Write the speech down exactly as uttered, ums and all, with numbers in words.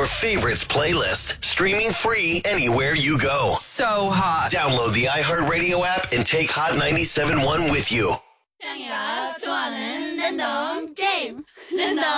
favorites playlist, streaming free anywhere you go. So hot. Download the iHeartRadio app and take Hot ninety-seven point one with you. 짱이가 좋아하는 랜덤 게임 랜덤